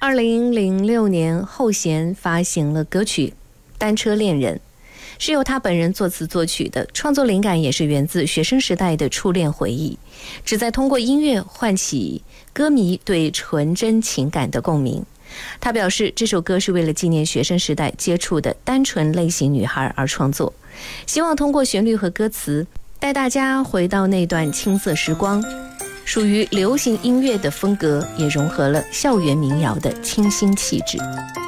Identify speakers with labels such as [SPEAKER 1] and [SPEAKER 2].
[SPEAKER 1] 2006年，后弦发行了歌曲《单车恋人》，是由他本人作词作曲的，创作灵感也是源自学生时代的初恋回忆，旨在通过音乐唤起歌迷对纯真情感的共鸣。他表示，这首歌是为了纪念学生时代接触的单纯类型女孩而创作，希望通过旋律和歌词带大家回到那段青涩时光，属于流行音乐的风格，也融合了校园民谣的清新气质。